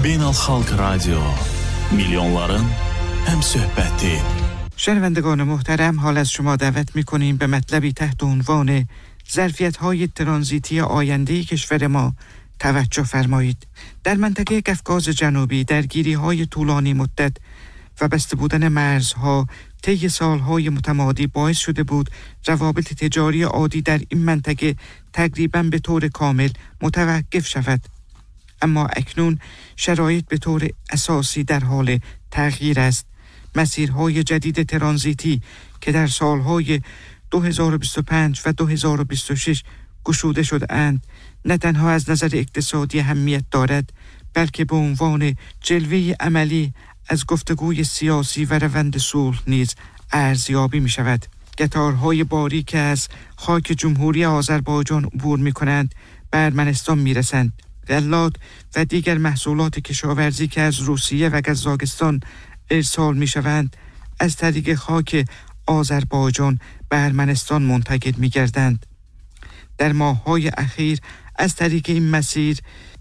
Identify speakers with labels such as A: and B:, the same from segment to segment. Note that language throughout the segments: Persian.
A: Beynəlxalq Radio, میلیونların هم صحبتی.
B: شنوندگان محترم، حال از شما دعوت می‌کنیم به مطلبی تحت عنوان ظرفیت‌های ترانزیتی آینده کشور ما توجه فرمایید. در منطقه قفقاز جنوبی درگیری‌های طولانی مدت و بسته بودن مرزها طی سالهای متمادی باعث شده بود روابط تجاری عادی در این منطقه تقریباً به طور کامل متوقف شود. اما اکنون شرایط به طور اساسی در حال تغییر است. مسیرهای جدید ترانزیتی که در سالهای 2025 و 2026 گشوده شده اند نه تنها از نظر اقتصادی اهمیت دارد، بلکه به عنوان جلوه عملی از گفتگوی سیاسی و روند صلح نیز ارزیابی می شود. قطارهای باری که از خاک جمهوری آذربایجان عبور می کنند به ارمنستان می رسند. غلات و دیگر محصولات کشاورزی که از روسیه و قزاقستان ارسال می شوند از طریق خاک آذربایجان به ارمنستان منتقل می گردند. در ماه‌های اخیر از طریق این مسیر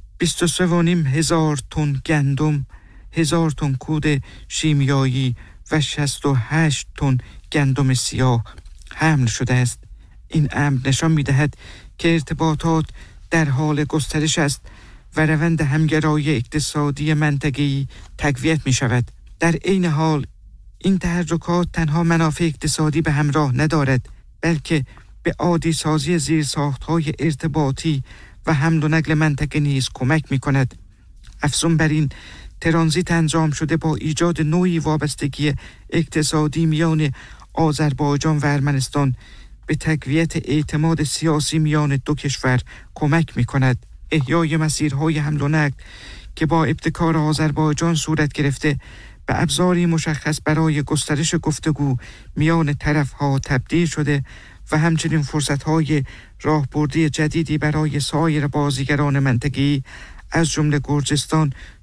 B: 23,500 تن گندم، 1000 تن کود شیمیایی و 68 تن گندم سیاه حمل شده است. این امر نشان می دهد که ارتباطات در حال گسترش است و روند همگرایی اقتصادی منطقه‌ای تقویت می شود. در عین حال این تحرکات تنها منافع اقتصادی به همراه ندارد، بلکه به عادی سازی زیرساخت‌های ارتباطی و حمل و نقل منطقه نیز کمک می کند. افزون بر این، ترانزیت انجام شده با ایجاد نوعی وابستگی اقتصادی میان آذربایجان و ارمنستان به تقویت اعتماد سیاسی میان دو کشور کمک می کند. احیای مسیرهای حمل و نقل که با ابتکار آذربایجان صورت گرفته به ابزاری مشخص برای گسترش گفتگو میان طرفها تبدیل شده و همچنین فرصتهای راهبردی جدیدی برای سایر بازیگران منطقه‌ای از جمله گرجستان،